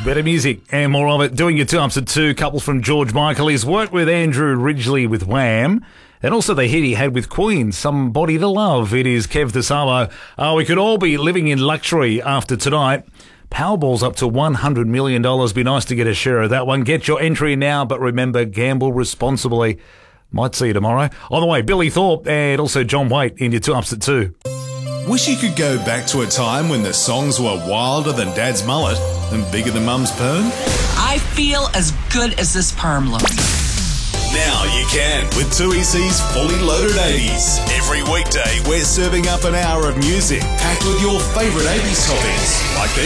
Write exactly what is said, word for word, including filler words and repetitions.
Better music and more of it. Doing your two ups at two. Couple from George Michael. He's worked with Andrew Ridgeley with Wham. And also the hit he had with Queen, Somebody to Love. It is Kev Thesamo. Uh, we could all be living in luxury after tonight. Powerball's up to one hundred million dollars. Be nice to get a share of that one. Get your entry now, but remember, gamble responsibly. Might see you tomorrow. On the way, Billy Thorpe and also John Waite in your two ups at two. Wish you could go back to a time when the songs were wilder than Dad's mullet and bigger than Mum's perm? I feel as good as this perm look. Now you can with two E C's Fully Loaded eighties. Every weekday, we're serving up an hour of music packed with your favourite eighties topics like the